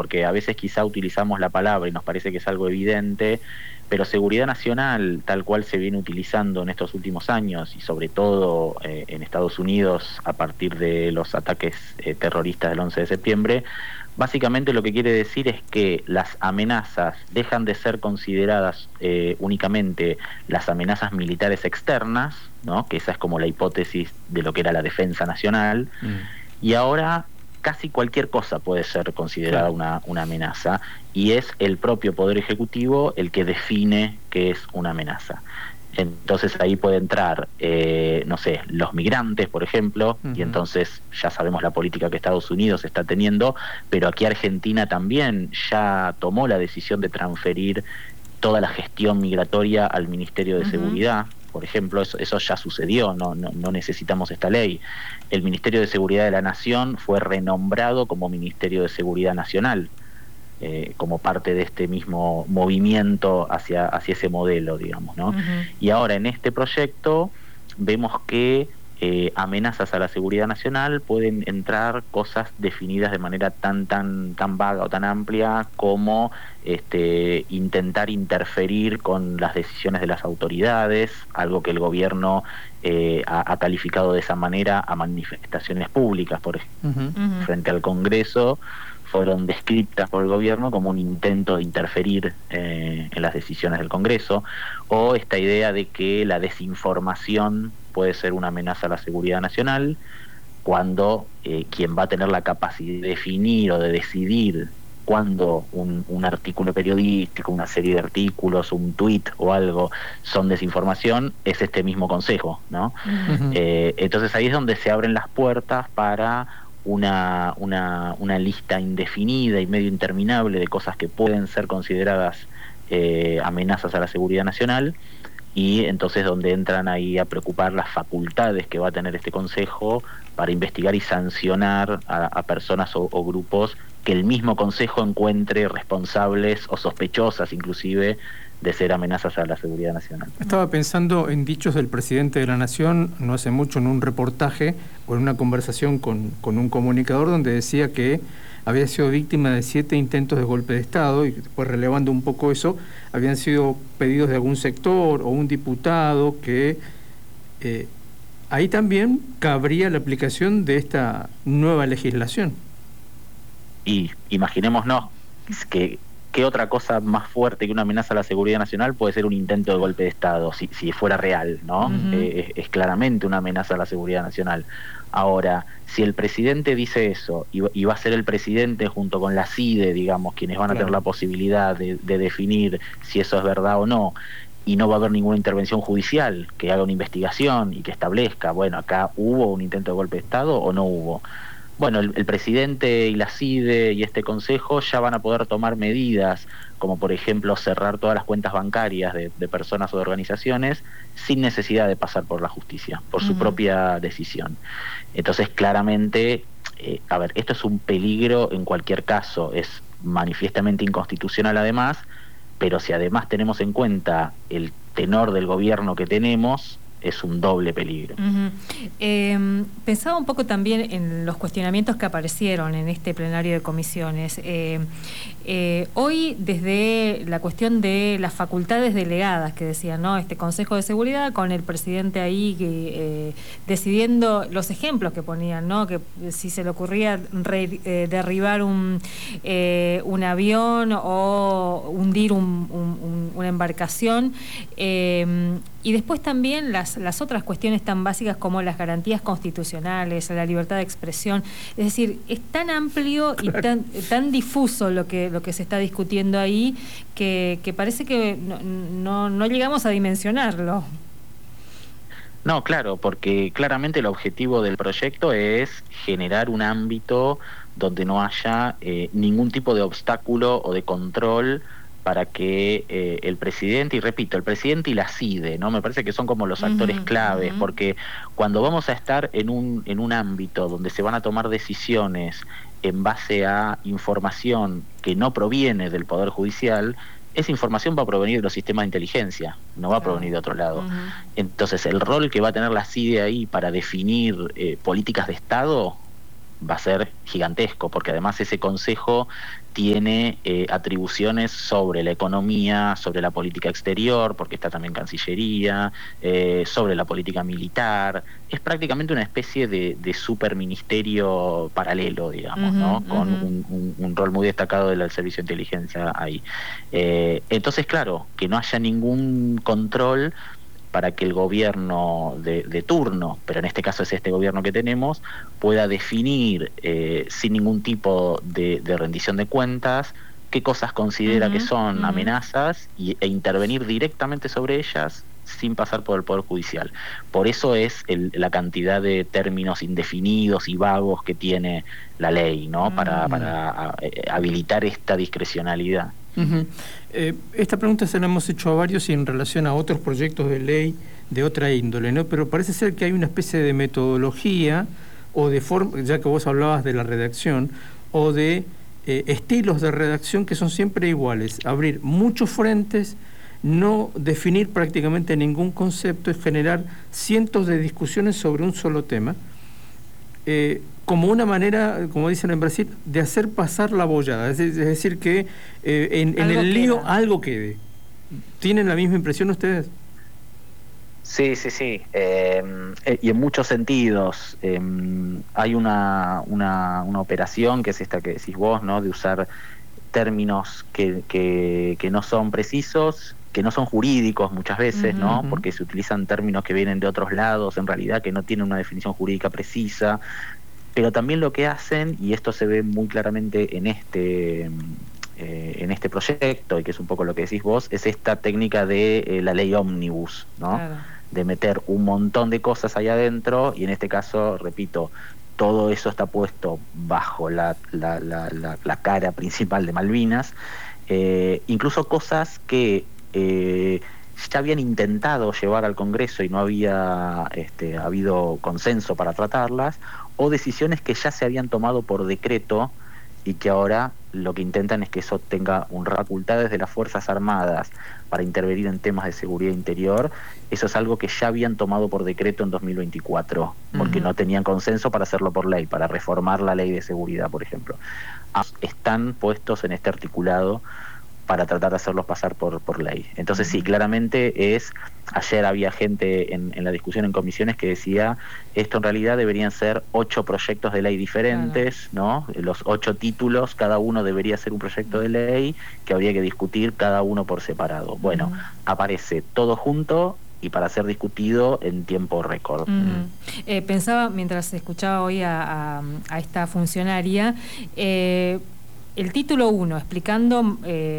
porque a veces quizá utilizamos la palabra y nos parece que es algo evidente, pero seguridad nacional, tal cual se viene utilizando en estos últimos años, y sobre todo en Estados Unidos a partir de los ataques terroristas del 11 de septiembre, básicamente lo que quiere decir es que las amenazas dejan de ser consideradas únicamente las amenazas militares externas, ¿no? Que esa es como la hipótesis de lo que era la defensa nacional, y ahora casi cualquier cosa puede ser considerada una amenaza, y es el propio Poder Ejecutivo el que define qué es una amenaza. Entonces ahí puede entrar, no sé, los migrantes, por ejemplo, y entonces ya sabemos la política que Estados Unidos está teniendo, pero aquí Argentina también ya tomó la decisión de transferir toda la gestión migratoria al Ministerio de Seguridad. Por ejemplo, eso ya sucedió, no necesitamos esta ley. El Ministerio de Seguridad de la Nación fue renombrado como Ministerio de Seguridad Nacional, como parte de este mismo movimiento hacia ese modelo, digamos, ¿no? Y ahora en este proyecto vemos que amenazas a la seguridad nacional pueden entrar cosas definidas de manera tan vaga o tan amplia como intentar interferir con las decisiones de las autoridades, algo que el gobierno ha calificado de esa manera a manifestaciones públicas, por ejemplo, frente al Congreso, fueron descritas por el gobierno como un intento de interferir en las decisiones del Congreso, o esta idea de que la desinformación puede ser una amenaza a la seguridad nacional, cuando quien va a tener la capacidad de definir o de decidir cuándo un artículo periodístico, una serie de artículos, un tuit o algo son desinformación, es este mismo Consejo, ¿no? Entonces ahí es donde se abren las puertas para una lista indefinida y medio interminable de cosas que pueden ser consideradas amenazas a la seguridad nacional, y entonces donde entran ahí a preocupar las facultades que va a tener este Consejo para investigar y sancionar a personas o grupos que el mismo Consejo encuentre responsables o sospechosas inclusive de ser amenazas a la seguridad nacional. Estaba pensando en dichos del presidente de la Nación no hace mucho, en un reportaje o en una conversación con un comunicador, donde decía que había sido víctima de 7 intentos de golpe de Estado, y después, relevando un poco eso, habían sido pedidos de algún sector o un diputado que ahí también cabría la aplicación de esta nueva legislación. Y imaginémonos que ¿qué otra cosa más fuerte que una amenaza a la seguridad nacional puede ser un intento de golpe de Estado, si fuera real, ¿no? Es claramente una amenaza a la seguridad nacional. Ahora, si el presidente dice eso, y va a ser el presidente junto con la CIDE, digamos, quienes van a tener la posibilidad de definir si eso es verdad o no, y no va a haber ninguna intervención judicial que haga una investigación y que establezca, bueno, acá hubo un intento de golpe de Estado o no hubo. Bueno, el presidente y la CIDE y este Consejo ya van a poder tomar medidas, como por ejemplo cerrar todas las cuentas bancarias de personas o de organizaciones sin necesidad de pasar por la justicia, por su propia decisión. Entonces, claramente, a ver, esto es un peligro en cualquier caso, es manifiestamente inconstitucional además, pero si además tenemos en cuenta el tenor del gobierno que tenemos, es un doble peligro. Pensaba un poco también en los cuestionamientos que aparecieron en este plenario de comisiones. Hoy, desde la cuestión de las facultades delegadas que decían, ¿no? Este Consejo de Seguridad, con el presidente ahí decidiendo los ejemplos que ponían, ¿no? Que si se le ocurría derribar un avión o hundir una embarcación, y después también las otras cuestiones tan básicas como las garantías constitucionales, la libertad de expresión. Es decir, es tan amplio y tan difuso lo que se está discutiendo ahí que parece que no llegamos a dimensionarlo. No, claro, porque claramente el objetivo del proyecto es generar un ámbito donde no haya ningún tipo de obstáculo o de control para que el presidente, y repito, el presidente y la CIDE, ¿no? Me parece que son como los actores claves, porque cuando vamos a estar en un ámbito donde se van a tomar decisiones en base a información que no proviene del Poder Judicial, esa información va a provenir de los sistemas de inteligencia, no va a provenir de otro lado. Entonces, el rol que va a tener la CIDE ahí para definir políticas de Estado va a ser gigantesco, porque además ese consejo tiene atribuciones sobre la economía, sobre la política exterior, porque está también Cancillería, sobre la política militar. Es prácticamente una especie de superministerio paralelo, digamos, ¿no? Con un rol muy destacado del servicio de inteligencia ahí. Entonces, claro, que no haya ningún control para que el gobierno de turno, pero en este caso es este gobierno que tenemos, pueda definir sin ningún tipo de rendición de cuentas qué cosas considera que son amenazas e intervenir directamente sobre ellas sin pasar por el Poder Judicial. Por eso es la cantidad de términos indefinidos y vagos que tiene la ley, ¿no? Para habilitar esta discrecionalidad. Esta pregunta se la hemos hecho a varios y en relación a otros proyectos de ley de otra índole, ¿no? Pero parece ser que hay una especie de metodología o de forma, ya que vos hablabas de la redacción, o de estilos de redacción que son siempre iguales: abrir muchos frentes, no definir prácticamente ningún concepto y generar cientos de discusiones sobre un solo tema, como una manera, como dicen en Brasil, de hacer pasar la bollada, es decir, que en el lío algo quede. ¿Tienen la misma impresión ustedes? Sí. Y en muchos sentidos. Hay una operación que es esta que decís vos, ¿no? De usar términos que no son precisos, que no son jurídicos muchas veces, ¿no? Porque se utilizan términos que vienen de otros lados, en realidad, que no tienen una definición jurídica precisa. Pero también lo que hacen, y esto se ve muy claramente en este proyecto, y que es un poco lo que decís vos, es esta técnica de la ley ómnibus, ¿no? Claro. De meter un montón de cosas ahí adentro, y en este caso, repito, todo eso está puesto bajo la cara principal de Malvinas, incluso cosas que ya habían intentado llevar al Congreso y no había habido consenso para tratarlas, o decisiones que ya se habían tomado por decreto y que ahora lo que intentan es que eso tenga facultades de las Fuerzas Armadas para intervenir en temas de seguridad interior. Eso es algo que ya habían tomado por decreto en 2024, porque no tenían consenso para hacerlo por ley, para reformar la ley de seguridad, por ejemplo. Están puestos en este articulado para tratar de hacerlos pasar por ley. Entonces sí, claramente ayer había gente en la discusión en comisiones que decía, esto en realidad deberían ser 8 proyectos de ley diferentes, ¿no? Los 8 títulos, cada uno debería ser un proyecto de ley que habría que discutir cada uno por separado. Bueno, aparece todo junto y para ser discutido en tiempo récord. Pensaba, mientras escuchaba hoy a esta funcionaria, el título 1, explicando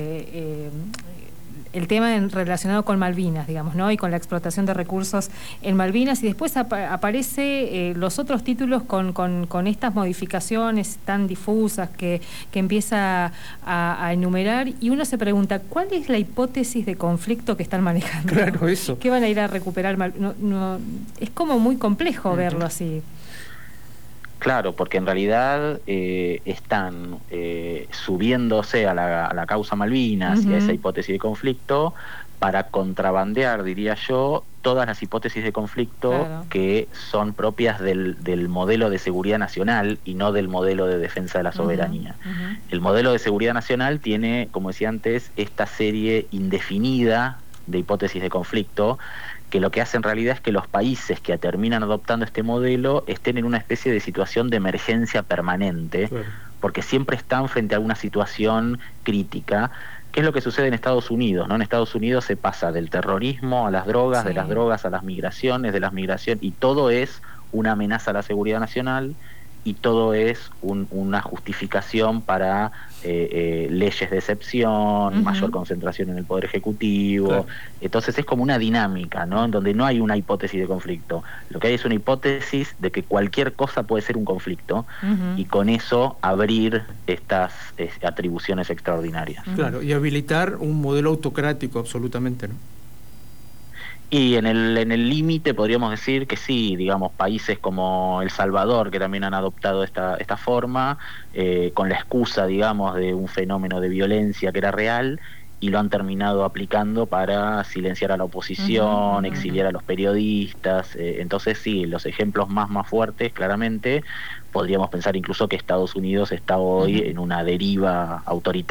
el tema relacionado con Malvinas, digamos, ¿no? Y con la explotación de recursos en Malvinas, y después aparece los otros títulos con estas modificaciones tan difusas que empieza a enumerar, y uno se pregunta, ¿cuál es la hipótesis de conflicto que están manejando? Claro, eso. ¿Qué van a ir a recuperar? Es como muy complejo verlo así. Claro, porque en realidad están subiéndose a la causa Malvinas y a esa hipótesis de conflicto para contrabandear, diría yo, todas las hipótesis de conflicto que son propias del modelo de seguridad nacional y no del modelo de defensa de la soberanía. El modelo de seguridad nacional tiene, como decía antes, esta serie indefinida de hipótesis de conflicto, que lo que hace en realidad es que los países que terminan adoptando este modelo estén en una especie de situación de emergencia permanente, porque siempre están frente a una situación crítica, que es lo que sucede en Estados Unidos, ¿no? En Estados Unidos se pasa del terrorismo a las drogas, de las drogas a las migraciones, de las migraciones, y todo es una amenaza a la seguridad nacional, y todo es una justificación para leyes de excepción, mayor concentración en el Poder Ejecutivo. Claro. Entonces es como una dinámica, ¿no? En donde no hay una hipótesis de conflicto. Lo que hay es una hipótesis de que cualquier cosa puede ser un conflicto, y con eso abrir estas atribuciones extraordinarias. Claro, y habilitar un modelo autocrático absolutamente, ¿no? Y en el límite podríamos decir que sí, digamos, países como El Salvador, que también han adoptado esta forma, con la excusa, digamos, de un fenómeno de violencia que era real, y lo han terminado aplicando para silenciar a la oposición, exiliar a los periodistas. Entonces sí, los ejemplos más fuertes, claramente, podríamos pensar incluso que Estados Unidos está hoy en una deriva autoritaria